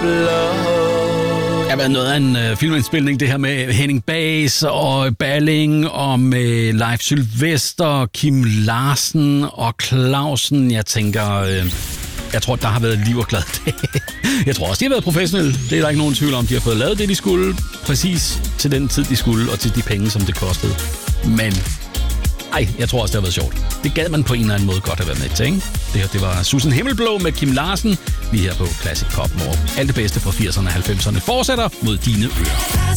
Det har været noget af en filmindspilning, det her med Henning Baes og Balling, og med Leif Sylvester, Kim Larsen og Clausen. Jeg tænker, jeg tror, der har været liv og glad. Jeg tror også, de har været professionelle. Det er der ikke nogen tvivl om. De har fået lavet det, de skulle, præcis til den tid, de skulle, og til de penge, som det kostede. Men jeg tror også, det har været sjovt. Det gad man på en eller anden måde godt at være med til, ikke? Det her, det var Susan Himmelblå med Kim Larsen. Vi er her på Classic Pop, hvor alt det bedste fra 80'erne og 90'erne fortsætter mod dine ører.